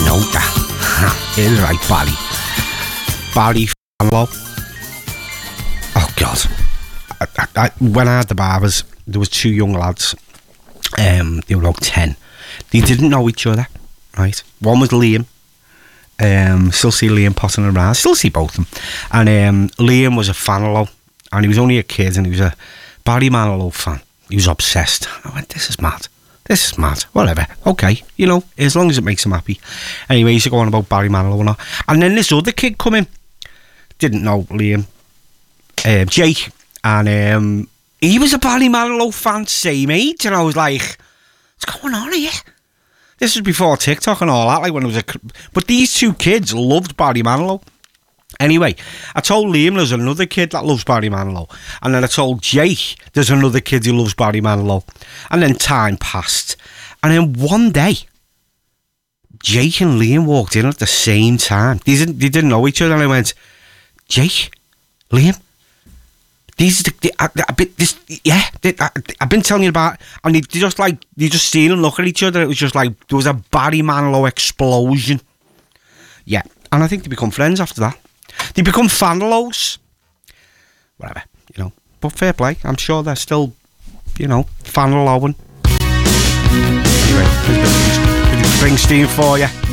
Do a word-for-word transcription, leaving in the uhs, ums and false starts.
know that. Is right, Barry. Barry Manilow. Oh God. I, I, I, when I had the barbers, there was two young lads. Um, they were about ten. They didn't know each other, right? One was Liam. Um, still see Liam potting around. Still see both of them. And um, Liam was a Manilow, and he was only a kid, and he was a Barry Manilow fan. He was obsessed. I went, this is mad. This is mad. Whatever. Okay, you know, as long as it makes him happy. Anyway, he's going on about Barry Manilow and all. And then this other kid come in. Didn't know Liam. Uh, Jake. And um, he was a Barry Manilow fan, same age. And I was like, what's going on here? This was before TikTok and all that, like when it was a... But these two kids loved Barry Manilow. Anyway, I told Liam there's another kid that loves Barry Manilow. And then I told Jake there's another kid who loves Barry Manilow. And then time passed. And then one day, Jake and Liam walked in at the same time. They didn't, they didn't know each other. And I went, Jake, Liam, these are the, I, I, this, yeah, they, I, I've been telling you about, and they just like, they just seen and look at each other. It was just like, there was a Barry Manilow explosion. Yeah, and I think they become friends after that. They become Fanilows. Whatever, you know. But fair play, I'm sure they're still, you know, Fanilowing. Anyway, there's a bit of Springsteen for you.